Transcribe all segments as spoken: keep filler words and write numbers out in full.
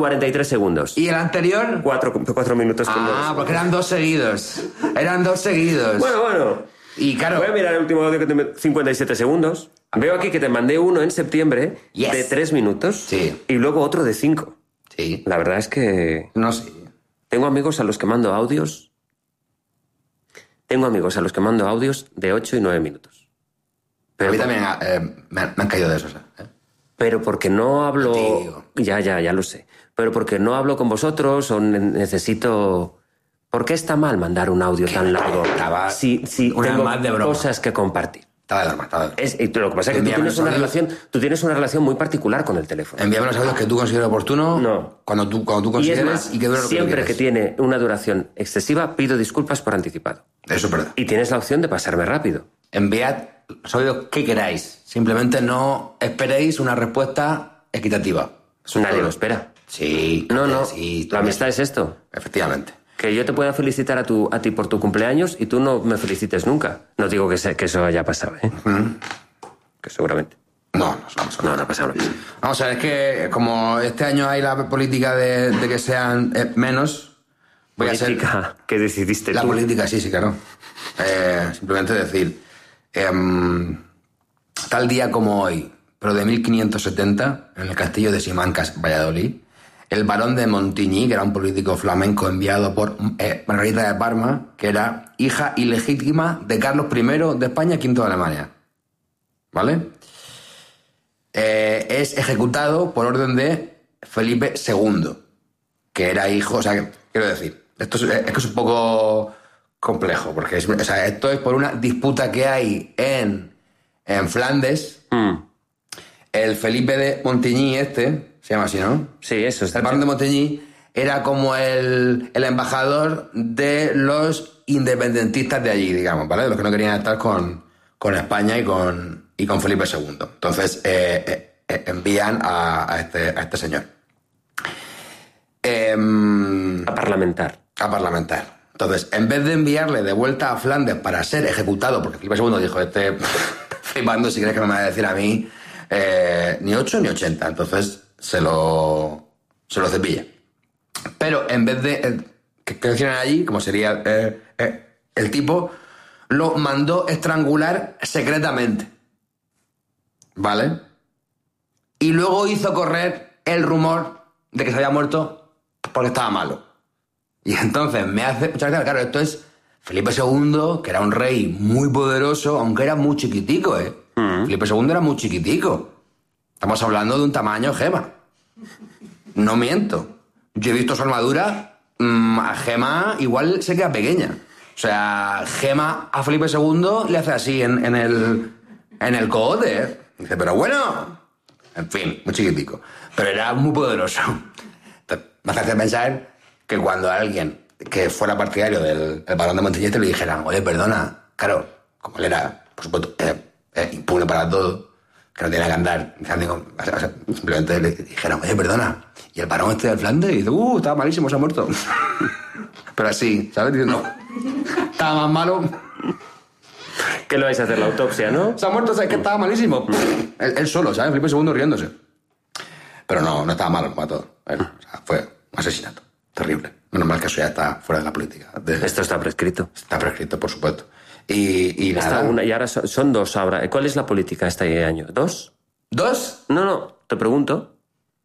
cuarenta y tres segundos. ¿Y el anterior? Cuatro, cuatro minutos con Ah, dos. porque eran dos seguidos. Eran dos seguidos. Bueno, bueno. Y claro... Voy a mirar el último audio que te... cincuenta y siete segundos. Veo aquí que te mandé uno en septiembre Yes. de tres minutos. Sí. Y luego otro de cinco. Sí. La verdad es que... No sé. Tengo amigos a los que mando audios... Tengo amigos a los que mando audios de ocho y nueve minutos. Pero a mí por- también eh, me, han, me han caído de esos. ¿eh? Pero porque no hablo... Contigo. Ya, ya, ya lo sé. Pero porque no hablo con vosotros o ne- necesito... ¿Por qué está mal mandar un audio tan largo? estaba Si, si una tengo más de broma. cosas que compartir. Estaba de alarma, estaba de alarma. Es, y lo que pasa es que tú Envíame tienes, los una audios. relación, tú tienes una relación muy particular con el teléfono. Envíame los audios que tú consideres oportuno. No. Cuando tú, cuando tú Y es consideres más, y, que dure lo que tú siempre que quieras. tiene una duración excesiva, pido disculpas por anticipado. Eso es verdad. Y tienes la opción de pasarme rápido. Enviad los audios que queráis. Simplemente no esperéis una respuesta equitativa. Eso es Nadie todo. lo espera. Sí. No, no. Sí, La amistad es esto. Efectivamente. Que yo te pueda felicitar a, tu, a ti por tu cumpleaños y tú no me felicites nunca. No digo que, se- que eso haya pasado, ¿eh? Que seguramente. No, no, no, no, No, no ha pasado. No. Vamos a ver, es que como este año hay la política de, de que sean eh, menos, voy a ser... Política que decidiste La tú. política, sí, sí, claro. Eh, simplemente decir, em, tal día como hoy, pero de mil quinientos setenta, en el castillo de Simancas, Valladolid, el barón de Montigny, que era un político flamenco enviado por eh, Margarita de Parma, que era hija ilegítima de Carlos primero de España, quinto de Alemania. ¿Vale? Eh, es ejecutado por orden de Felipe segundo, que era hijo, o sea, que- quiero decir, esto es, es que es un poco complejo, porque es, o sea, esto es por una disputa que hay en, en Flandes. Mm. El Felipe de Montigny este, se llama así, ¿no? Sí, eso está. El barón de Montigny era como el, el embajador de los independentistas de allí, digamos, ¿vale? De los que no querían estar con, con España y con, y con Felipe segundo. Entonces, eh, eh, eh, envían a, a, este, a este señor. Em, A parlamentar. a parlamentar. Entonces, en vez de enviarle de vuelta a Flandes para ser ejecutado, porque Felipe segundo dijo, este flipando, si crees que me va a decir a mí, eh, ni ocho ni ochenta. Entonces, se lo, se lo cepilla. Pero en vez de eh, que, que lo hicieran allí, como sería eh, eh, el tipo, lo mandó estrangular secretamente. ¿Vale? Y luego hizo correr el rumor de que se había muerto porque estaba malo. Y entonces me hace muchas gracias, claro, esto es Felipe segundo, que era un rey muy poderoso, aunque era muy chiquitico, ¿eh? Mm. Felipe segundo era muy chiquitico. Estamos hablando de un tamaño Gema. No miento. Yo he visto su armadura, mmm, a Gema igual se queda pequeña. O sea, Gema a Felipe segundo le hace así en, en el en el cogote, ¿eh? Dice, pero bueno, en fin, muy chiquitico. Pero era muy poderoso. Entonces, me hace pensar que cuando alguien que fuera partidario del el barón de Montigny le dijeran, oye, perdona, claro, como él era, por supuesto, eh, eh, impune para todo, que no tenía que andar, o sea, simplemente le dijeron, oye, perdona, y el barón este del Flandes, y dice, uh, estaba malísimo, se ha muerto. Pero así, ¿sabes? Diciendo, estaba más malo. ¿Qué le vais a hacer? La autopsia, ¿no? Se ha muerto, ¿sabes? Que estaba malísimo. Él, él solo, ¿sabes? Felipe segundo riéndose. Pero no, no estaba malo, lo mató. Él, o sea, fue un asesinato. Terrible. Menos mal que eso ya está fuera de la política. De, Esto está prescrito. Está prescrito, por supuesto. Y, y Está nada. una, y ahora son, son dos ahora. ¿Cuál es la política este año? ¿Dos? ¿Dos? No, no, te pregunto.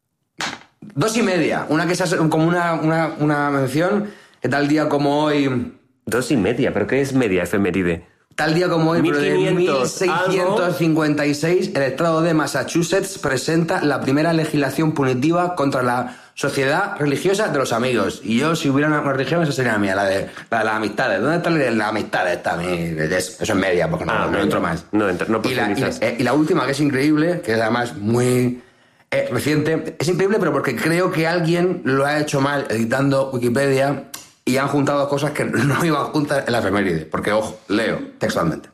Dos y media. Una que es como una, una, una mención que tal día como hoy... Dos y media, ¿pero qué es media efeméride? Tal día como hoy, pero de mil quinientos seiscientos cincuenta y seis, el estado de Massachusetts presenta la primera legislación punitiva contra la sociedad religiosa de los amigos. Y yo, si hubiera una religión, esa sería la mía, la de, la de las amistades. ¿Dónde está la amistad esta? Eso es media, porque no, Ah, no entro más. No entro, no y, la, y, profundizas. la, y la última, que es increíble, que es además muy eh, reciente, es increíble, pero porque creo que alguien lo ha hecho mal editando Wikipedia y han juntado dos cosas que no iban juntas en la efeméride. Porque, ojo, leo textualmente.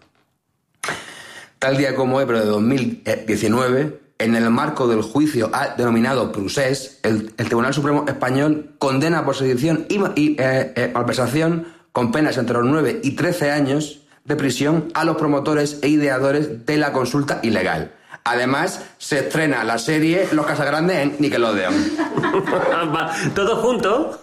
Tal día como hoy, pero de dos mil diecinueve, en el marco del juicio denominado Procés, el, el Tribunal Supremo Español condena por sedición y, y eh, eh, malversación con penas entre los nueve y trece años de prisión a los promotores e ideadores de la consulta ilegal. Además, se estrena la serie Los Casagrandes en Nickelodeon. ¿Todo junto?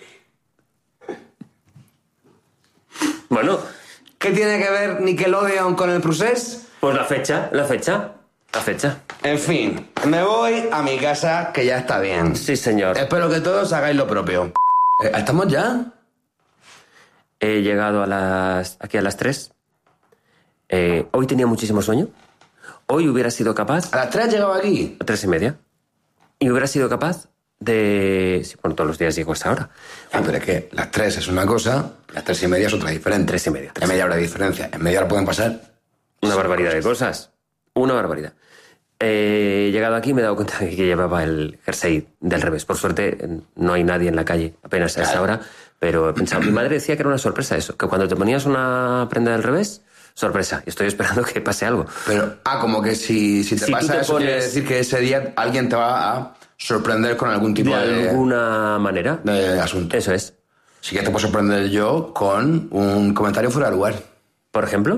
Bueno. ¿Qué tiene que ver Nickelodeon con el Procés? Pues la fecha, la fecha, la fecha. En fin, me voy a mi casa, que ya está bien. Sí, señor. Espero que todos hagáis lo propio. Eh, ¿Estamos ya? He llegado a las aquí a las tres. Eh, hoy tenía muchísimo sueño. Hoy hubiera sido capaz... ¿A las tres has llegado aquí? A tres y media. Y hubiera sido capaz de... Sí, bueno, todos los días llego a esta hora. Ah, pero es que las tres es una cosa, las tres y media es otra diferente. Tres y media. Tres Es media hora de diferencia. En media hora pueden pasar... Una barbaridad de cosas. Una barbaridad. Eh, he llegado aquí y me he dado cuenta de que llevaba el jersey del revés. Por suerte, no hay nadie en la calle apenas a esa hora, pero he pensado... Mi madre decía que era una sorpresa eso, que cuando te ponías una prenda del revés... Sorpresa, y estoy esperando que pase algo. Pero, ah, como que si, si te Si tú pasa te eso, pones- quiere decir que ese día alguien te va a sorprender con algún tipo De de, alguna manera. de asunto. Eso es. Sí que te puedo sorprender yo con un comentario fuera de lugar. Por ejemplo.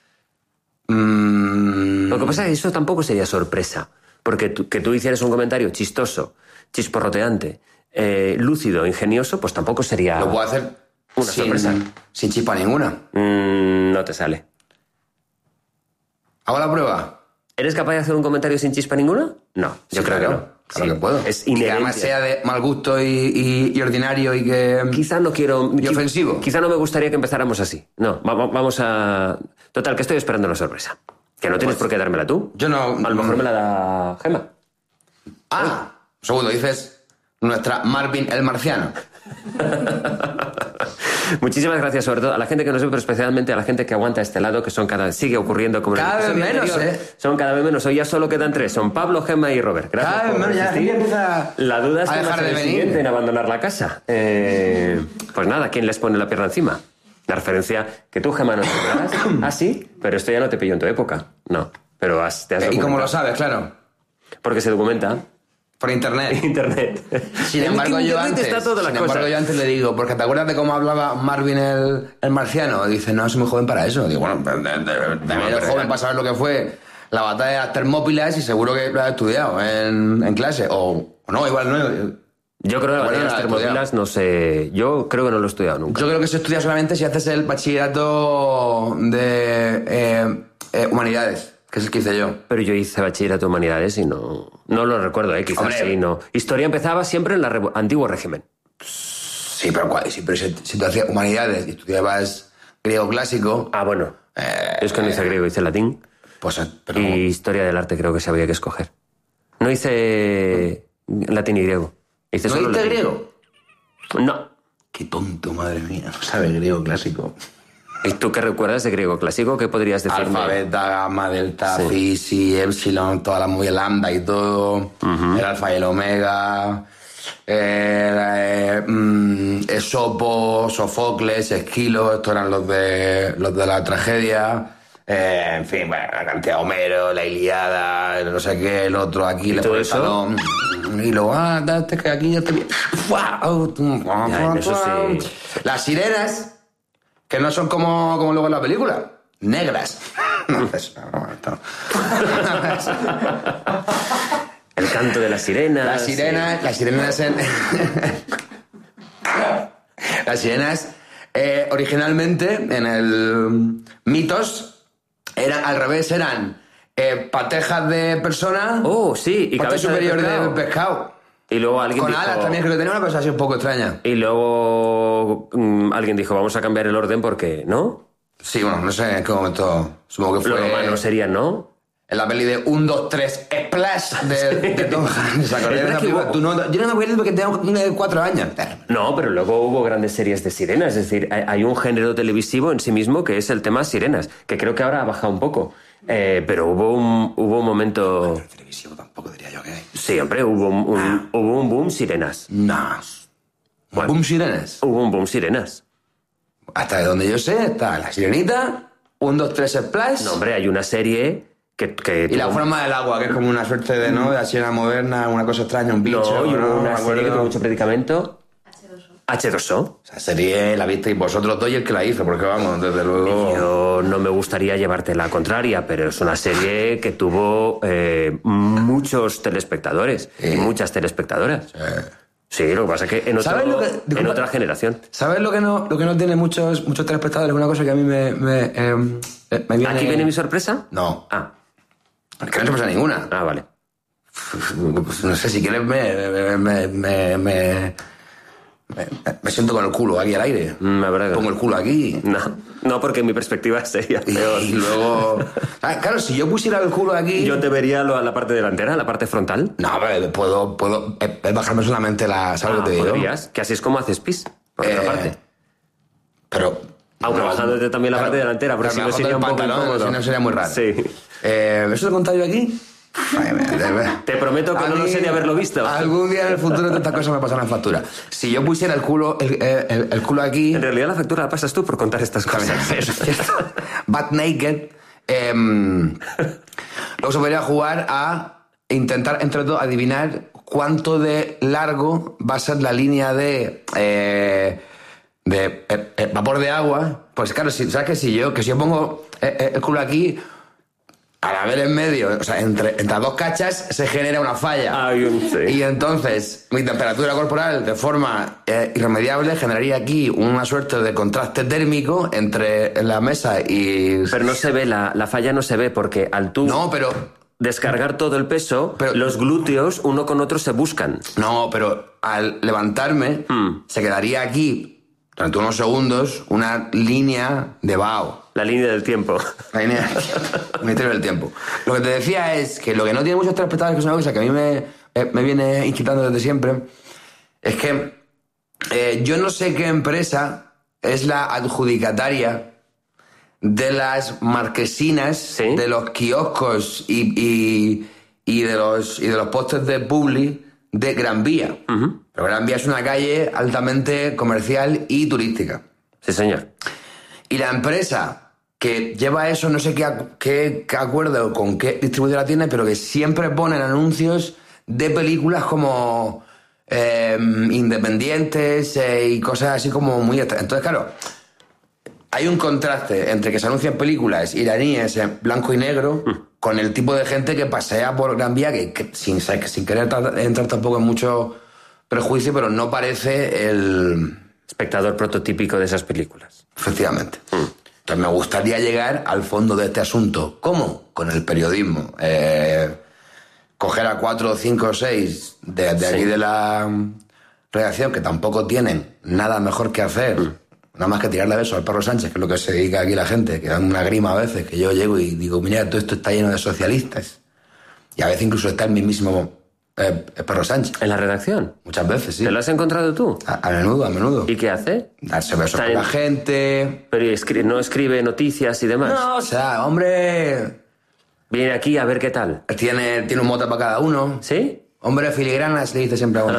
Mm, Lo que pasa es que eso tampoco sería sorpresa. Porque tú- que tú hicieras un comentario chistoso, chisporroteante, eh, lúcido, ingenioso, pues tampoco sería... lo puedo hacer Una sin, sorpresa. sin chispa ninguna. Mm, no te sale. ¿Hago la prueba? ¿Eres capaz de hacer un comentario sin chispa ninguna? No, yo Sí, creo claro, que no. Claro Sí. que puedo. Es y que además inherente. sea de mal gusto y, y- y ordinario y que... Quizá no quiero... ¿Y ofensivo? Quizá no me gustaría que empezáramos así. No, va- va- vamos a... Total, que estoy esperando una sorpresa. Que no tienes Pues, por qué dármela tú. Yo no... A lo mejor me la da Gemma. Ah, un segundo, dices nuestra Marvin el Marciano. Muchísimas gracias, sobre todo a la gente que nos ve, pero especialmente a la gente que aguanta este lado, que son cada vez sigue ocurriendo como en el Cada vez episodio menos, anterior. ¿eh? Son cada vez menos. Hoy ya solo quedan tres. Son Pablo, Gemma y Robert. Gracias Cada vez por menos, ya la resistir. gente empieza La duda es a quién va dejar a ser de el venir. siguiente en abandonar la casa. Eh, pues nada, ¿quién les pone la pierna encima? La referencia que tú, Gemma, no te acordarás. Ah, sí, pero esto ya no te pilló en tu época. No, pero has, te has Eh, ¿Y cómo lo documentado. sabes? Claro. Porque se documenta. Por internet. Internet. Sin En embargo, yo Internet antes, está toda la sin cosa. embargo, yo antes le digo, porque ¿te acuerdas de cómo hablaba Marvin el, el marciano? Dice, no, soy muy joven para eso. Digo, bueno, de, de, de, de- No, eres pero joven ya- para saber lo que fue la batalla de las Termópilas y seguro que lo has estudiado en, en clase. O, o no, igual no. Yo creo que la Bueno, batalla de las la he termópilas no sé... Yo creo que no lo he estudiado nunca. Yo creo que se estudia solamente si haces el bachillerato de eh, eh, humanidades, que es el que hice yo. Pero yo hice bachillerato de humanidades y no, no lo recuerdo, ¿eh? Quizás Hombre. sí, no. Historia empezaba siempre en el revo- antiguo régimen. Sí, pero, ¿cuál? Sí, pero si, si tú hacías humanidades y estudiabas griego clásico, Ah, bueno. eh, Yo es que no hice griego, hice latín. pues... eh, Pero, Y historia del arte creo que se había que escoger. No hice latín y griego. Hice ¿No solo diste latín. griego? No. Qué tonto, madre mía. No sabe griego clásico. ¿Y tú qué recuerdas de griego clásico? ¿Qué podrías decirme? Alfa, beta, gamma, delta, Sí. phi, psi, epsilon, toda la muy lambda y todo. El alfa y el omega. eh, eh, mm, Esopo, Sofocles, Esquilo, estos eran los de, los de la tragedia. Eh, en fin, bueno, la cantidad de Homero, la Iliada, el no sé qué, el otro aquí, le todo pone eso? talón. Y luego, ah, date que aquí ya te... Ya, en eso sí. Las sirenas, que no son como, como luego en la película, negras. No, eso no, no, esto no. El canto de las sirenas. Las sirenas, las sirenas en... Las sirenas, eh, originalmente, en el mitos, eran al revés, eran eh, patejas de persona, Oh, sí. Y parte cabeza de superior pescado. de pescado. Y luego alguien Con dijo... alas también, creo que tenía una cosa así un poco extraña. Y luego mm, alguien dijo, vamos a cambiar el orden porque, ¿no? Sí, bueno, no sé en qué momento, supongo que Los fue romanos serían, ¿no? en la peli de un, dos, tres, Splash de, de Tom Hanks. ¿Se acordáis de Es esa que película? hubo- Tú no- yo no me acuerdo porque tenía eh, cuatro años. No, pero luego hubo grandes series de sirenas. Es decir, hay, hay un género televisivo en sí mismo que es el tema sirenas, que creo que ahora ha bajado un poco. Eh, pero hubo un, hubo un momento... El televisivo tampoco diría yo que hay. Sí, hombre, hubo un, un- hubo un boom sirenas. No. Bueno. Boom sirenes. Hubo un boom sirenas. Hasta de donde yo sé está la sirenita, un, dos, tres, Splash. No, hombre, hay una serie que... que Y la tuvo- forma del agua, que es como una suerte de, ¿no? De la sirena moderna, una cosa extraña, un bicho. No, y hubo ¿no? una Me serie que tuvo acuerdo. mucho predicamento. H dos O. hache dos o. Esa serie la visteis vosotros dos y el que la hizo, porque vamos, desde luego... Yo no me gustaría llevarte la contraria, pero es una serie que tuvo eh, muchos telespectadores Sí. y muchas telespectadoras. Sí. Sí, lo que pasa es que en, otro- ¿Sabes lo que- en disculpa. otra generación. ¿Sabes lo que no, lo que no tiene muchos, muchos telespectadores? Una cosa que a mí me, me, eh, me viene... ¿Aquí viene mi sorpresa? No, Ah, es que no se pasa ninguna. ah, vale. Pues no sé, si quieres me, me, me, me, me, me- me siento con el culo aquí al aire. Mm, la verdad que Pongo no. el culo aquí. No, no, porque mi perspectiva sería Y, peor. y luego... Ah, claro, si yo pusiera el culo aquí... Yo te vería lo- la parte delantera, la parte frontal. No, pero puedo, puedo eh, eh, bajarme solamente la... ¿Sabes Ah, lo que te digo? podrías, que así es como haces pis, por otra Eh, parte. Pero... Aunque no, bajándote también la claro, parte delantera, porque pero si no me bajo sería del un poco pantalón, incómodo. si no sería muy raro. Sí. Eh, ¿Eso lo he contado yo aquí? Ay, me- me- Te prometo que A no lo mí, sé de haberlo visto. Algún día en el futuro de estas cosas me pasarán factura. Si yo pusiera el culo, el, eh, el- el culo aquí... En realidad la factura la pasas tú por contar estas cosas. Eso es cierto. Butt naked. em, luego se podría jugar a intentar, entre todos, adivinar cuánto de largo va a ser la línea de... eh, de eh, eh, vapor de agua. Pues claro, si, ¿sabes que si yo, que si yo pongo eh, eh, el culo aquí... Al haber en medio, o sea, entre, entre las dos cachas se genera una falla. Hay un- sí. Y entonces mi temperatura corporal, de forma eh, irremediable, generaría aquí una suerte de contraste térmico entre la mesa y... Pero no se ve, la, la falla no se ve porque al tú No, pero... descargar todo el peso, Pero- los glúteos uno con otro se buscan. No, pero al levantarme, Hmm. se quedaría aquí, durante unos segundos, una línea de vaho. La línea del tiempo. La línea del misterio del tiempo. Lo que te decía es que lo que no tiene muchos telespectadores, que es una cosa que a mí me, eh, me viene inquietando desde siempre, es que eh, yo no sé qué empresa es la adjudicataria de las marquesinas, ¿Sí? de los kioscos y, y, y de los, y de los postes de Publi de Gran Vía. Pero Gran Vía es una calle altamente comercial y turística. Sí, señor. Y la empresa que lleva eso, no sé qué, acu- qué, qué acuerdo con qué distribuidora tiene, pero que siempre ponen anuncios de películas como eh, independientes eh, y cosas así como muy... extra- Entonces, claro, hay un contraste entre que se anuncian películas iraníes en blanco y negro con el tipo de gente que pasea por Gran Vía, que, que sin, sa- sin querer tra- entrar tampoco en mucho prejuicio, pero no parece el... Espectador prototípico de esas películas. Efectivamente. Entonces me gustaría llegar al fondo de este asunto. ¿Cómo? Con el periodismo. Eh, coger a cuatro, cinco o seis de, de Sí. aquí de la mm, redacción, que tampoco tienen nada mejor que hacer, nada más que tirarle besos al perro Sánchez, que es lo que se dedica aquí la gente, que dan una grima a veces, que yo llego y digo, mira, todo esto está lleno de socialistas. Y a veces incluso está el mismísimo eh, perro Sánchez. ¿En la redacción? Muchas veces, sí. ¿Te lo has encontrado tú? A, a menudo, a menudo. ¿Y qué hace? Darse besos Está con en- la gente. Pero escri- no escribe noticias y demás. No, o sea, hombre, Viene aquí a ver qué tal. tiene, tiene un mote para cada uno. ¿Sí? Hombre, filigranas, le dice siempre a uno.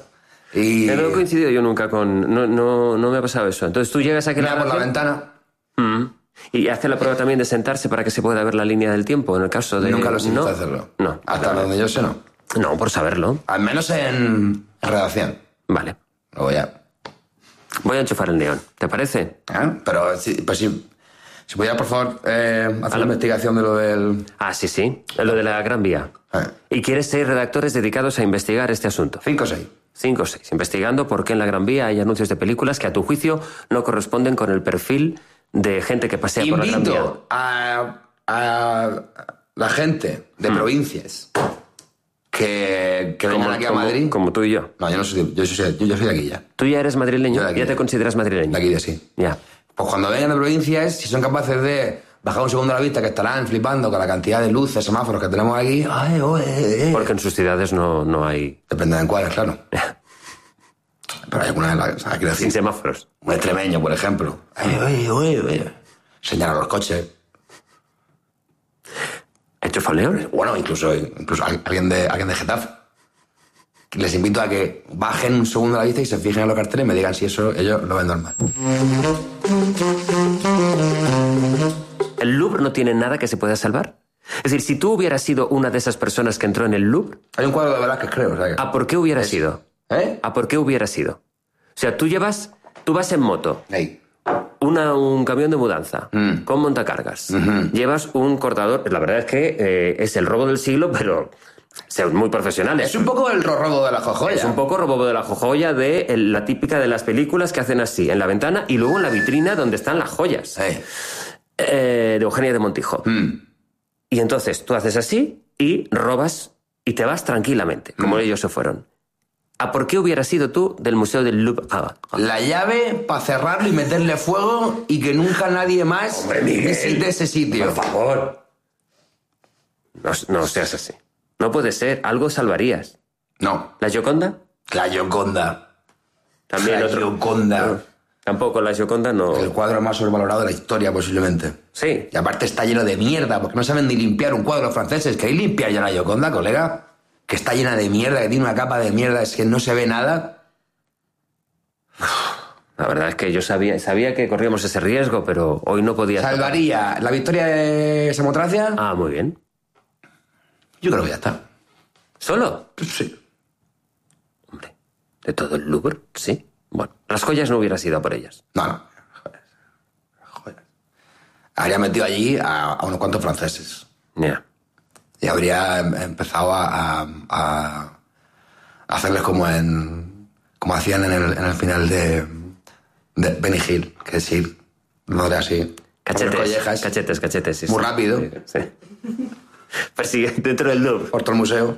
Y No he coincidido yo nunca con... No, no, no me ha pasado eso. Entonces tú llegas aquí a mira la por la redacción ventana. Mm. y hace la prueba también de sentarse para que se pueda ver la línea del tiempo, en el caso de... Nunca lo he ¿No? hacerlo. No. Hasta donde yo sé, no. No, por saberlo. Al menos en redacción. Vale. Luego ya. Voy a enchufar el neón. ¿Te parece? ¿Eh? Pero sí, pues sí. Si pudiera, por favor, eh, hacer la investigación de lo del... Ah, sí, sí. Lo de la Gran Vía. Eh, Y quieres seis redactores dedicados a investigar este asunto. cinco o seis. Cinco o seis. Investigando por qué en la Gran Vía hay anuncios de películas que a tu juicio no corresponden con el perfil de gente que pasea por la Gran Vía. Invito a, a la gente de Hmm. provincias que, que vengan aquí a como- Madrid. como tú y yo. No, yo no soy, yo soy, yo, yo soy de aquí ya. ¿Tú ya eres madrileño? Yo de aquí. ¿Ya te consideras madrileño? De aquí de sí. Ya. Pues cuando vengan de provincias, si son capaces de bajar un segundo a la vista, que estarán flipando con la cantidad de luces, semáforos que tenemos aquí. Ay, oh, eh, eh. Porque en sus ciudades no, no hay... Depende de cuáles, claro. Pero hay algunas, o sea, quiero Sin decir, semáforos. un extremeño, por ejemplo. Ay, ay, ay, ay. Señalan los coches. ¿Enchufa el león? Bueno, incluso, incluso alguien de, alguien de Getafe. Les invito a que bajen un segundo a la vista y se fijen en los carteles y me digan si eso ellos lo ven normal. ¿El Louvre no tiene nada que se pueda salvar? Es decir, si tú hubieras sido una de esas personas que entró en el Louvre, Hay un cuadro de Velázquez, creo. O sea que... ¿a por qué hubieras sido? ¿Eh? ¿A por qué hubieras sido? sea, tú llevas, tú vas en moto, Ey. una, un camión de mudanza, Mm. con montacargas, Ujú. llevas un cortador, la verdad es que eh, es el robo del siglo, pero son muy profesionales. Es un poco el robo de la jojoya. Es un poco robo de la jojoya de el- la típica de las películas que hacen así, en la ventana y luego en la vitrina donde están las joyas. Ey. Eh, de Eugenia de Montijo. Mm. Y entonces tú haces así y robas y te vas tranquilamente, como ellos se fueron. ¿A por qué hubieras ido tú del Museo del Louvre? Ah, La llave para cerrarlo y meterle fuego y que nunca nadie más Hombre, Miguel, visite ese sitio. por favor. No, no seas así. No puede ser. Algo salvarías. No, ¿La Gioconda? la Gioconda. También la otro. Gioconda. No, tampoco la Gioconda no. El cuadro más sobrevalorado de la historia, posiblemente. Sí. Y aparte está lleno de mierda, porque no saben ni limpiar un cuadro franceses. ¿Queréis limpiar ya la Gioconda, colega? Que está llena de mierda, que tiene una capa de mierda, es que no se ve nada. La verdad es que yo sabía, sabía que corríamos ese riesgo, pero hoy no podía. ¿Salvaría la victoria de Samotracia? Ah, muy bien. Yo creo que ya está. ¿Solo? Sí. Hombre, de todo el Louvre, sí. Bueno, las joyas no hubieras ido a por ellas. No, no. Joder. Joder. Habría metido allí a, a unos cuantos franceses. Ya. Y habría em- empezado a, a- a hacerles como en como hacían en el, en el final de, de Benny Hill, que es ir, no era así. Cachetes, por las collejas, cachetes, cachetes. Sí, muy sí. rápido, Sí. Persigue dentro del Louvre. por todo el museo.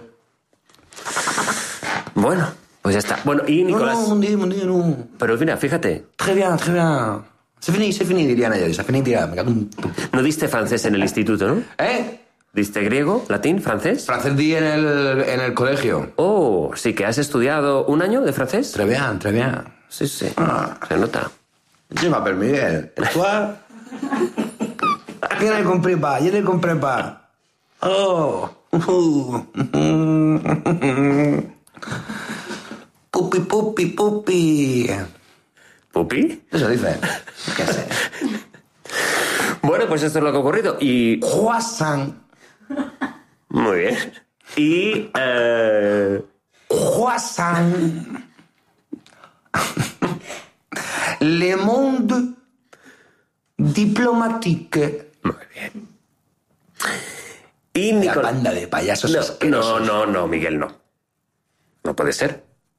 Bueno, pues ya está. Bueno, y Nicolás... No, no, un día, un día, no. Pero mira, fíjate, Très bien, très bien. C'est fini, c'est fini, dirían ellos. C'est fini, tira. Me cago en tu- no diste francés en el instituto, ¿no? ¿Eh? ¿Diste griego, latín, francés? Francés di en el, en el colegio. Oh, sí que has estudiado un año de francés. Très bien, très bien. Sí, sí. Ah. Se nota. Je m'appelle Miguel. Et toi? Je ne comprends pas, je ne comprends pas. Oh. Pupi, pupi, pupi. ¿Pupi? Eso dice. ¿Qué sé? Bueno, pues esto es lo que ha ocurrido. Y... Croissant. Muy bien. Y... Eh... Croissant. Le monde diplomatique. Muy bien. Y La Nicolás... banda de payasos No, asquerosos. no, no, no, Miguel, no. No puede ser.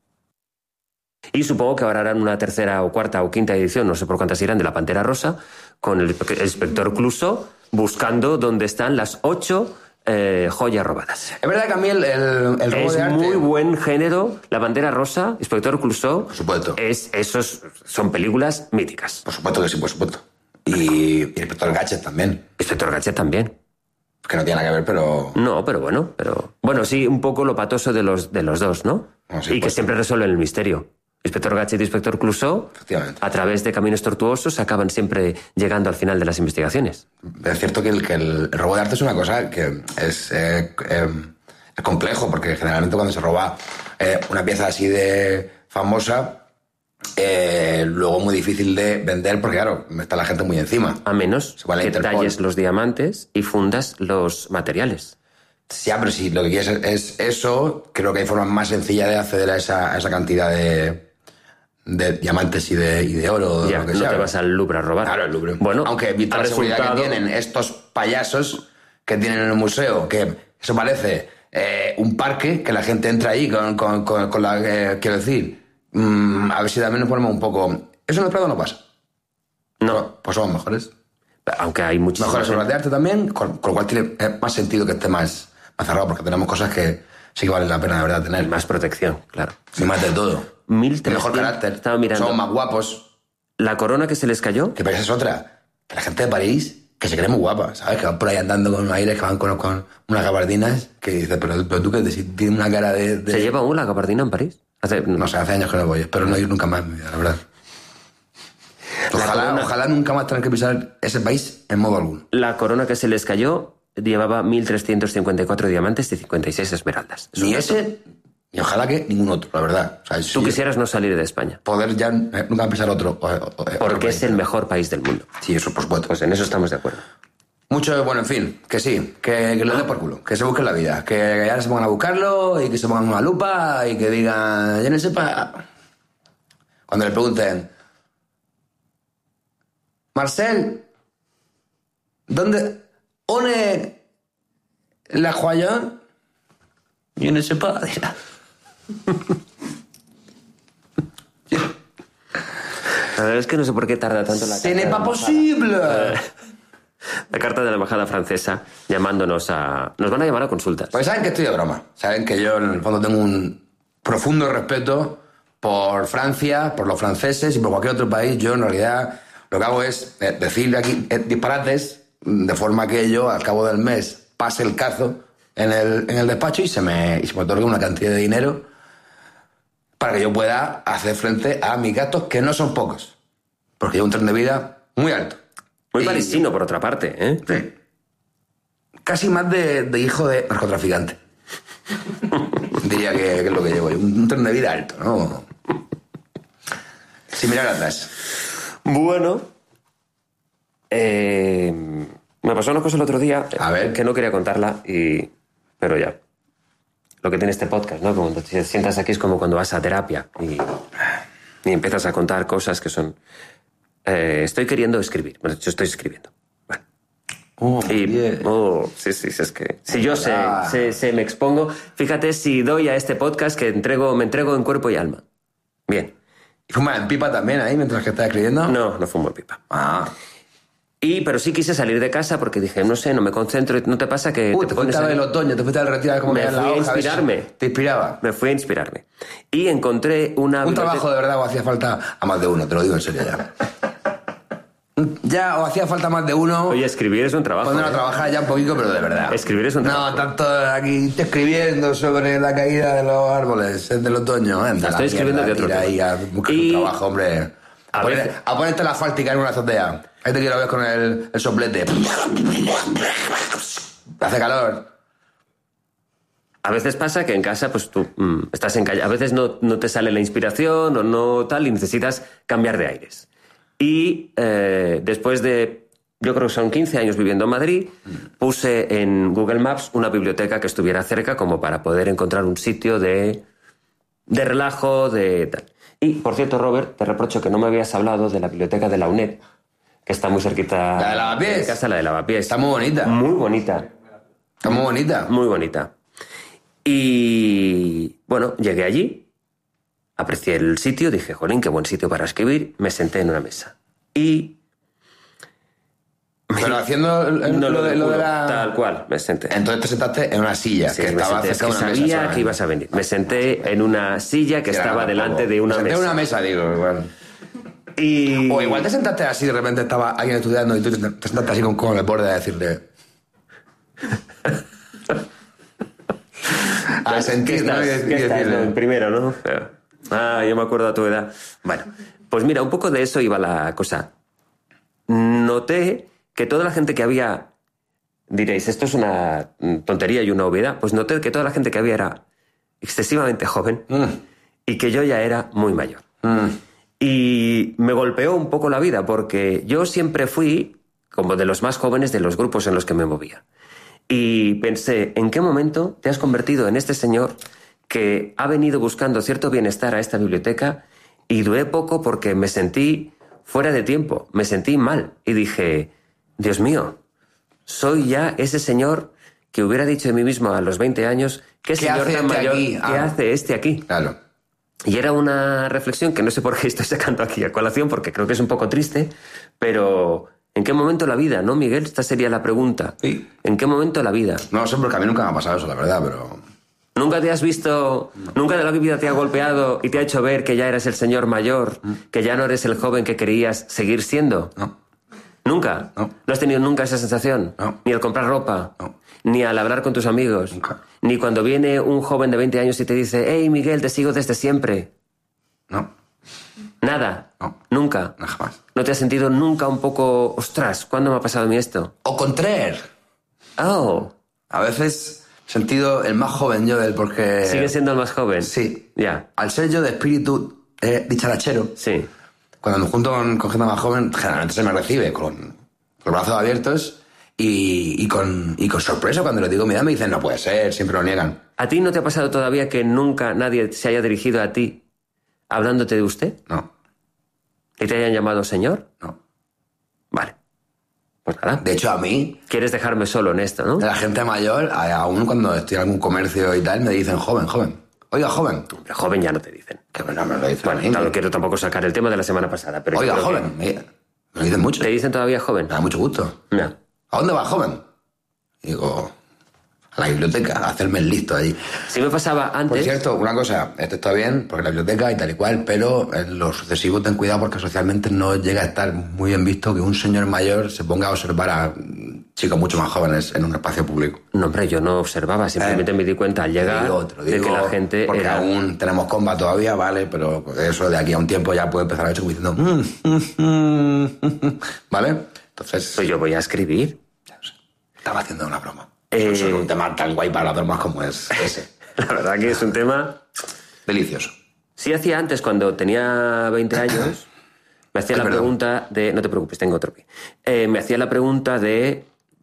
Y supongo que ahora harán una tercera o cuarta o quinta edición, no sé por cuántas irán, de La Pantera Rosa, con el inspector Clouseau buscando dónde están las ocho eh, joyas robadas. Es verdad que a mí el, el, el robo Es de arte... muy buen género. La Pantera Rosa, inspector Clouseau. Por supuesto. Es, esos son películas míticas. Por supuesto que sí, por supuesto. Y, y el inspector Gadget también. Inspector Gadget también. Que no tiene nada que ver, pero... No, pero bueno, pero bueno, sí, un poco lo patoso de los, de los dos, ¿no? No, sí, y que pues- siempre resuelven el misterio. Inspector Gadget y Inspector Clouseau, Efectivamente. a través de caminos tortuosos, acaban siempre llegando al final de las investigaciones. Es cierto que el, que el robo de arte es una cosa que es, eh, eh, es complejo, porque generalmente cuando se roba eh, una pieza así de famosa, eh, luego muy difícil de vender, porque claro, está la gente muy encima. A menos Se va a la que Interpol. talles los diamantes y fundas los materiales. Ya, pero si lo que quieres es, es eso, creo que hay formas más sencillas de acceder a esa, a esa cantidad de, de diamantes y de, y de oro. o Ya, lo que no sea. te vas al Louvre a robar. Claro, el Louvre. Bueno, aunque visto ha la seguridad resultado- que tienen estos payasos que tienen en el museo, que eso parece eh, un parque, que la gente entra ahí con, con, con, con la... eh, quiero decir, mm, a ver si también nos ponemos un poco... ¿Eso en el Prado no pasa? No, Pues somos mejores. aunque hay muchísimas... Mejores obras de arte también, con, con lo cual tiene eh, más sentido que esté más, más cerrado, porque tenemos cosas que sí que valen la pena de verdad tener. Más protección, claro. Y más de todo. mil Mejor trescientos carácter. Estaba mirando. Somos más guapos. La corona que se les cayó, Que pero esa es otra. Que la gente de París, que se cree muy guapa, ¿sabes? Que van por ahí andando con aires, que van con, con unas gabardinas, que dices, pero, pero tú que tienes una cara de... de- ¿se lleva aún la gabardina en París? Hace- No sé, hace años que no voy, espero no ir nunca más en mi vida, la verdad. La Ojalá, corona- ojalá nunca más tener que pisar ese país en modo alguno. La corona que se les cayó llevaba mil trescientos cincuenta y cuatro diamantes y cincuenta y seis esmeraldas. Es Ni un dato. ese, ni ojalá que ningún otro, la verdad. O sea, Tú si quisieras no salir de España, poder ya eh, nunca pisar otro. o- o- otro porque país. es el mejor país del mundo. Sí, eso por supuesto. Pues en eso estamos de acuerdo. Mucho, bueno, en fin, que sí, que, que le dé por culo, que se busquen la vida, que ya se pongan a buscarlo y que se pongan una lupa y que digan, ya no sepa. Cuando le pregunten, Marcel, ¿dónde, ¿dónde la joyón? Yo no sé pas, dirá. La verdad es que no sé por qué tarda tanto la ¡Ce carta n'est de pas la possible! embajada. La carta de la embajada francesa llamándonos a... Nos van a llamar a consultas. Porque saben que estoy de broma. Saben que yo, en el fondo, tengo un profundo respeto por Francia, por los franceses y por cualquier otro país. Yo, en realidad, lo que hago es eh, decir aquí eh, disparates de forma que yo, al cabo del mes, pase el cazo en el, en el despacho y se, me, y se me otorgue una cantidad de dinero para que yo pueda hacer frente a mis gastos, que no son pocos. Porque llevo un tren de vida muy alto. Muy Y- parisino, por otra parte, ¿eh? Sí. Casi más de, de hijo de narcotraficante. Diría que, que es lo que llevo yo. Un, un tren de vida alto, ¿no? Sin mirar atrás. Bueno, eh, me pasó una cosa el otro día A ver. que no quería contarla, y pero ya. Lo que tiene este podcast, ¿no? Cuando te sientas aquí es como cuando vas a terapia y, y empiezas a contar cosas que son... Eh, estoy queriendo escribir. Bueno, yo estoy escribiendo. Bueno. Oh, Y, bien. oh, sí, sí, sí, es que si yo sé, Ah. sé, sé, me expongo, fíjate si doy a este podcast que entrego, me entrego en cuerpo y alma. Bien. ¿Y fumas en pipa también ahí mientras que estás escribiendo? No, no fumo pipa. Ah. Y, pero sí quise salir de casa porque dije, no sé, no me concentro. ¿No te pasa que Uy, te te pones fuiste a ver a- el otoño, te fuiste al retiro a ver cómo Me caían las fui a hojas, ver si inspirarme. ¿Te inspiraba? Me fui a inspirarme. Y encontré una... Un biblioteca- trabajo de verdad o hacía falta a más de uno, te lo digo en serio ya. Ya, o hacía falta más de uno. Oye, escribir es un trabajo. Ponerlo a ¿eh? trabajar ya un poquito, pero de verdad. Escribir es un No, trabajo. tanto aquí te escribiendo sobre la caída de los árboles, es del otoño. Anda, Estoy la escribiendo mierda, de otro tira ahí tema. a buscar Y- un trabajo, hombre. A, A poner- veces- a ponerte la fáltica en una azotea. Ahí te quiero ver con el, el soplete. Hace calor. A veces pasa que en casa, pues tú mm, estás en calle. A veces no, no te sale la inspiración o no tal y necesitas cambiar de aires. Y eh, después de, yo creo que son quince años viviendo en Madrid, puse en Google Maps una biblioteca que estuviera cerca como para poder encontrar un sitio de, de relajo, de tal. Y, por cierto, Robert, te reprocho que no me habías hablado de la biblioteca de la UNED, que está muy cerquita ¿La de Lavapiés? de casa, la de Lavapiés. Está muy bonita. Muy bonita. Está muy bonita. Muy bonita. Y bueno, llegué allí, aprecié el sitio, dije, jolín, qué buen sitio para escribir, me senté en una mesa. Y... Pero haciendo el- el- No lo, de, lo de juro, la... Tal cual, me senté. Entonces te sentaste en una silla Sí, que me estaba senté, es cerca que de una mesa. sabía solamente. que ibas a venir. Me senté en una silla que Sí, estaba era delante tampoco. de una Me senté mesa. en una mesa, digo, igual. Y... O igual te sentaste así, de repente estaba alguien estudiando y tú te te sentaste así con, con el borde a decirle... a sentir, ¿Qué ¿no? estás? Y ¿Qué decirle- estás? No, en primero, ¿no? Ah, yo me acuerdo a tu edad. Bueno, pues mira, un poco de eso iba la cosa. Noté que toda la gente que había... Diréis, esto es una tontería y una obviedad. Pues noté que toda la gente que había era excesivamente joven Mm, y que yo ya era muy mayor. mm. Y me golpeó un poco la vida porque yo siempre fui como de los más jóvenes de los grupos en los que me movía. Y pensé, ¿en qué momento te has convertido en este señor que ha venido buscando cierto bienestar a esta biblioteca? Y duré poco porque me sentí fuera de tiempo, me sentí mal. Y dije, Dios mío, soy ya ese señor que hubiera dicho de mí mismo a los veinte años, ¿qué, ¿Qué señor hace tan este mayor? aquí? ¿Qué Ah. hace este aquí? Claro. Y era una reflexión que no sé por qué estoy sacando aquí a colación, porque creo que es un poco triste, pero ¿en qué momento la vida, no, Miguel? Esta sería la pregunta. Sí. ¿En qué momento la vida? No lo sé, porque a mí nunca me ha pasado eso, la verdad, pero... ¿Nunca te has visto, nunca de la vida te ha golpeado y te ha hecho ver que ya eres el señor mayor, que ya no eres el joven que querías seguir siendo? No. ¿Nunca? No. ¿No has tenido nunca esa sensación? No. Ni al comprar ropa, No. ni al hablar con tus amigos, Nunca. ni cuando viene un joven de veinte años y te dice, hey, Miguel, te sigo desde siempre. No. Nada. No. Nunca. No, jamás. ¿No te has sentido nunca un poco, ostras, ¿cuándo me ha pasado a mí esto? O contraire. Oh, A veces he sentido el más joven yo del porque... sigue siendo el más joven. Sí. Ya, Al ser yo de espíritu eh, dicharachero, sí. cuando me junto con, con gente más joven, generalmente se me recibe con, con los brazos abiertos y, y, con, y con sorpresa. Cuando les digo mi edad me dicen, no puede ser, siempre lo niegan. ¿A ti no te ha pasado todavía que nunca nadie se haya dirigido a ti hablándote de usted? No. ¿Y te hayan llamado señor? No. Vale. Pues nada. De hecho, a mí, ¿Quieres dejarme solo en esto, no? la gente mayor, a- aún cuando estoy en algún comercio y tal, me dicen joven, joven. Oiga, joven. Hombre, joven ya no te dicen. Que no me lo dicen Bueno, a mí. no quiero tampoco sacar el tema de la semana pasada, pero... yo Oiga, creo que- joven. Me, me lo dicen mucho. ¿Te dicen todavía joven? Me da mucho gusto. No. ¿A dónde va, joven? Y digo, a la biblioteca, a hacerme el listo allí. Si me pasaba Por antes... cierto, una cosa, esto está bien, porque la biblioteca y tal y cual, pero en lo sucesivo ten cuidado porque socialmente no llega a estar muy bien visto que un señor mayor se ponga a observar a chicos mucho más jóvenes en un espacio público. No, hombre, yo no observaba, simplemente Eh, me di cuenta al llegar Te digo, te lo de digo, que la gente porque era... aún tenemos comba todavía, vale, pero eso de aquí a un tiempo ya puede empezar a hecho como diciendo "Mm, mm, mm, mm", ¿vale? Entonces, Pues yo voy a escribir. ya no sé, estaba haciendo una broma. Eh, Eso es un tema tan guay para las bromas como es ese. La verdad que es un tema... Delicioso. Sí hacía antes, cuando tenía veinte años, me hacía Ay, la perdón. pregunta de... No te preocupes, tengo otro pie. Eh, me hacía la pregunta de...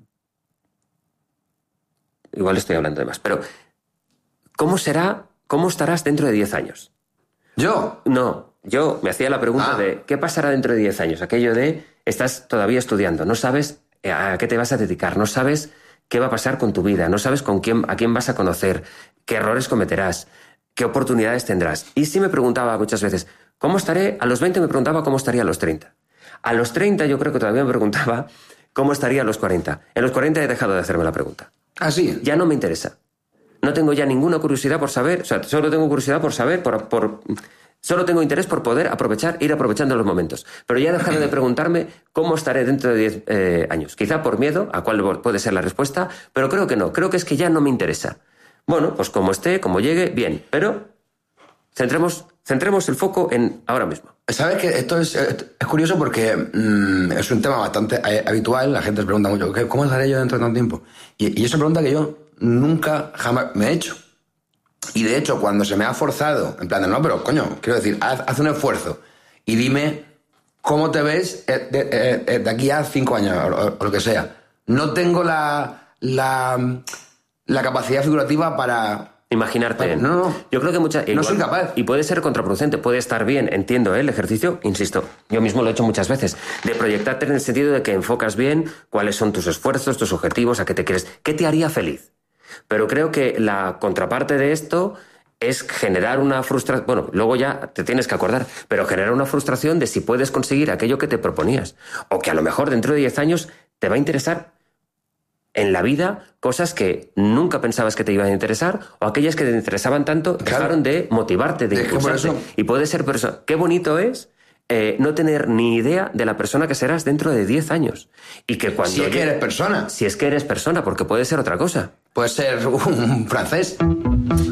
Igual estoy hablando de más, pero... ¿Cómo será, cómo estarás dentro de diez años? Yo, No, yo me hacía la pregunta Ah. de ¿qué pasará dentro de diez años? Aquello de estás todavía estudiando, no sabes a qué te vas a dedicar, no sabes qué va a pasar con tu vida, no sabes con quién, a quién vas a conocer, qué errores cometerás, qué oportunidades tendrás. Y sí me preguntaba muchas veces, ¿cómo estaré? A los veinte me preguntaba cómo estaría a los treinta. A los treinta yo creo que todavía me preguntaba cómo estaría a los cuarenta. En los cuarenta he dejado de hacerme la pregunta. así. Ya no me interesa. No tengo ya ninguna curiosidad por saber, o sea, solo tengo curiosidad por saber, por, por solo tengo interés por poder aprovechar, ir aprovechando los momentos. Pero ya he dejado de preguntarme cómo estaré dentro de diez eh, años. Quizá por miedo, a cuál puede ser la respuesta, pero creo que no. Creo que es que ya no me interesa. Bueno, pues como esté, como llegue, bien. Pero centremos, centremos el foco en ahora mismo. ¿Sabes que esto es, es curioso porque mmm, es un tema bastante eh, habitual? La gente se pregunta mucho, ¿qué- ¿cómo estaré yo dentro de tanto tiempo? Y, y es una pregunta que yo nunca jamás me he hecho. Y de hecho, cuando se me ha forzado, en plan de, no, pero coño, quiero decir, haz, haz un esfuerzo y dime cómo te ves eh, de, eh, eh, de aquí a cinco años o, o- o lo que sea. No tengo la, la, la capacidad figurativa para... Imaginarte. No, no. Yo creo que muchas... No soy capaz. Y puede ser contraproducente, puede estar bien, entiendo, ¿eh? El ejercicio, insisto, yo mismo lo he hecho muchas veces, de proyectarte en el sentido de que enfocas bien cuáles son tus esfuerzos, tus objetivos, a qué te quieres, qué te haría feliz. Pero creo que la contraparte de esto es generar una frustración, bueno, luego ya te tienes que acordar, pero generar una frustración de si puedes conseguir aquello que te proponías. O que a lo mejor dentro de diez años te va a interesar en la vida cosas que nunca pensabas que te iban a interesar, o aquellas que te interesaban tanto Claro. dejaron de motivarte, de Es que por impulsarte. eso- Y puede ser persona. Qué bonito es eh, no tener ni idea de la persona que serás dentro de diez años. Y que cuando Si es que llegue- eres persona. Si es que eres persona, porque puede ser otra cosa. Puede ser un francés.